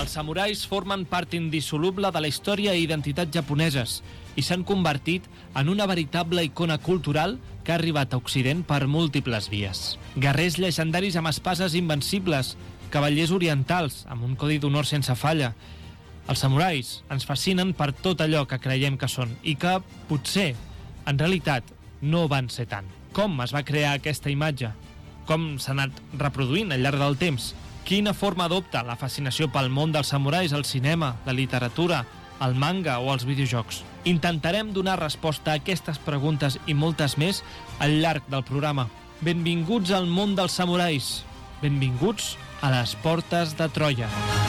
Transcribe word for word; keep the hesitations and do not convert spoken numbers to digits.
Els samurais formen part indissoluble de la història i identitat japoneses i s'han convertit en una veritable icona cultural que ha arribat a Occident per múltiples vies. Guerrers llegendaris amb espases invencibles, cavallers orientals amb un codi d'honor sense falla. Els samurais ens fascinen per tot allò que creiem que són i que, potser, en realitat, no van ser tant. Com es va crear aquesta imatge? Com s'ha anat reproduint al llarg del temps? Quina forma adopta la fascinació pel món dels samurais al cinema, la literatura, el manga o els videojocs? Intentarem donar resposta a aquestes preguntes i moltes més al llarg del programa. Benvinguts al món dels samurais. Benvinguts a les portes de Troia.